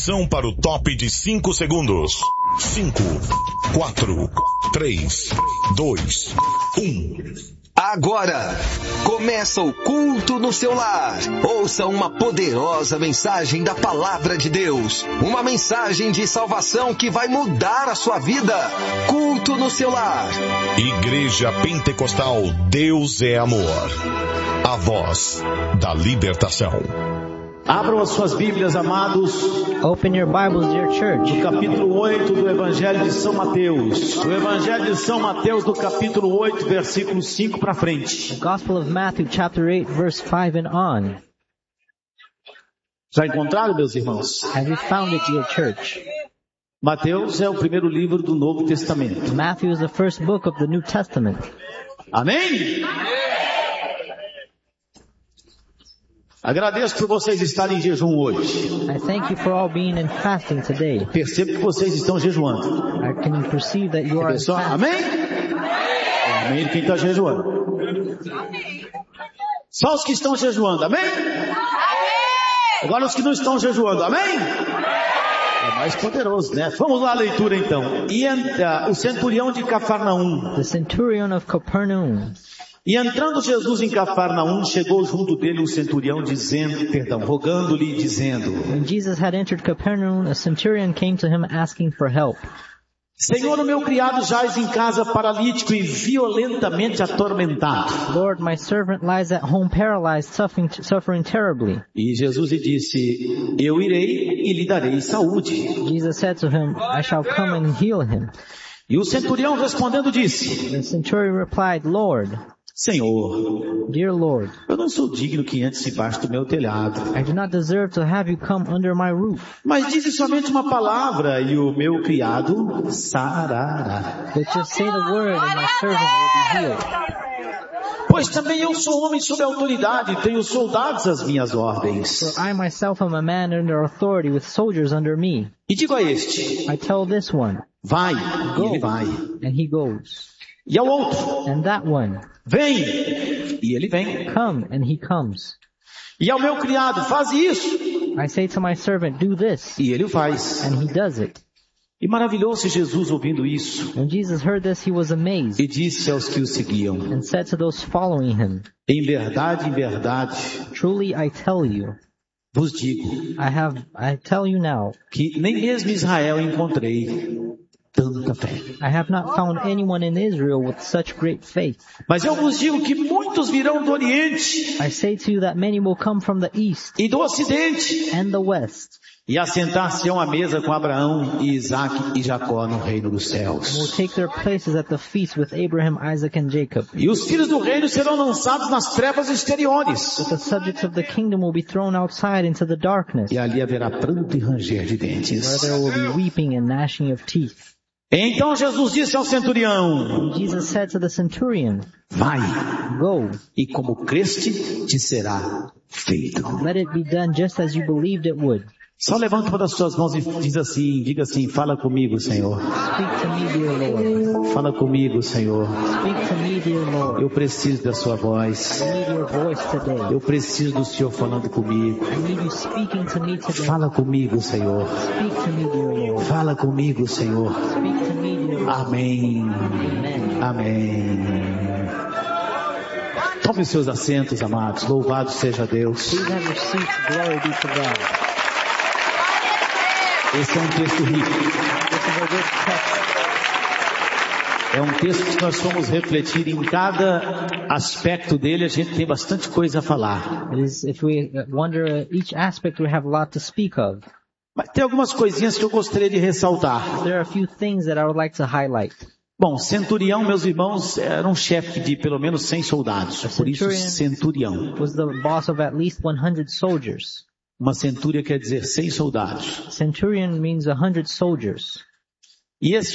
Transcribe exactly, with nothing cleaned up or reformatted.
Atenção para o top de cinco segundos. cinco, quatro, três, dois, um. Agora, começa o culto no seu lar. Ouça uma poderosa mensagem da Palavra de Deus. Uma mensagem de salvação que vai mudar a sua vida. Culto no seu lar. Igreja Pentecostal Deus é Amor. A voz da libertação. Abram as suas Bíblias, amados. Open your Bibles, dear church. No capítulo oito do Evangelho de São Mateus. O Evangelho de São Mateus, do capítulo oito, versículo cinco para frente. The Gospel of Matthew, chapter eight, verse five and on. Já encontraram, meus irmãos? Have you found it, dear church? Mateus é o primeiro livro do Novo Testamento. Matthew is the first book of the New Testament. Amém? Agradeço por vocês estarem em jejum hoje. I thank you for all being in fasting today. Percebo que vocês estão jejuando. I can perceive that you are in Pessoal, fasting. amém? Amém de quem está jejuando. Só os que estão jejuando, amém? Agora os que não estão jejuando, amém? É mais poderoso, né? Vamos lá a leitura então. E entra o centurião de Cafarnaum. The centurion of Capernaum. E entrando Jesus em Cafarnaum, chegou junto dele um centurião dizendo, perdão, rogando-lhe dizendo: When Jesus had entered Capernaum, a centurion came to him asking for help. Senhor, o meu criado jaz em casa paralítico e violentamente atormentado. Lord, my servant lies at home paralyzed, suffering, suffering terribly. E Jesus lhe disse: Eu irei e lhe darei saúde. Jesus said to him, I shall come and heal him. E o centurião respondendo disse: The centurion replied, Lord, Senhor, dear Lord, eu não sou digno que entres debaixo do meu telhado. I do not deserve to have you come under my roof. Mas dize somente uma palavra e o meu criado sarará. But just say the word and my servant will be healed. Pois também eu sou homem sob autoridade, tenho soldados às minhas ordens. For I myself am a man under authority with soldiers under me. E digo a este: I tell this one, vai, e ele vai. and he goes. E ao outro: And that one, vem, e ele vem. come, and he comes. E ao meu criado: faz isso, I say to my servant, do this, e ele o faz. and he does it. E maravilhou-se Jesus ouvindo isso, When Jesus heard this, he was amazed, e disse aos que o seguiam: and said to those following him, em verdade, em verdade, Truly I tell you, vos digo, I have, I tell you now, que nem mesmo em Israel encontrei tanta fé. I have not found anyone in Israel with such great faith. Mas eu vos digo que muitos virão do Oriente I say to you that many will come from the east e do Ocidente and the west, e assentar-se-ão à mesa com Abraão e Isaque e Jacó no reino dos and will céus. take their places at the feast with Abraham, Isaac, and Jacob. E os filhos do reino serão lançados nas trevas exteriores. But the subjects of the kingdom will be thrown outside into the darkness, E ali haverá pranto e ranger de where dentes. there will be weeping and gnashing of teeth. Então Jesus disse ao centurião: And Jesus said to the centurion, vai, Go, e como creste te será feito. let it be done just as you believed it would. Só levanta uma das suas mãos e diz assim, diga assim: fala comigo, Senhor. Speak to me, dear Lord. Fala comigo, Senhor. Speak to me, dear Lord. Eu preciso da sua voz. I need your voice today. Eu preciso do Senhor falando comigo. I need you speaking to me today. Fala comigo, Senhor. Speak to me, dear Lord. Fala comigo, Senhor. Speak to me, dear Lord. Amém. Amen. Amém. Tome seus assentos, amados. Louvado seja Deus. Please have your seats. Glory be to God. Esse é um texto rico. This is a good text. É um texto que nós fomos refletir em cada aspecto dele. A gente tem bastante coisa a falar. It is, if we wonder uh, each aspect, we have a lot to speak of. Mas tem algumas coisinhas que eu gostaria de ressaltar. There are a few things that I would like to highlight. Bom, centurião, meus irmãos, era um chefe de pelo menos cem soldados. Por isso, centurião. Was the boss of at least one hundred soldiers. Uma centúria quer dizer cem soldados. Centurion means one hundred soldiers. E esse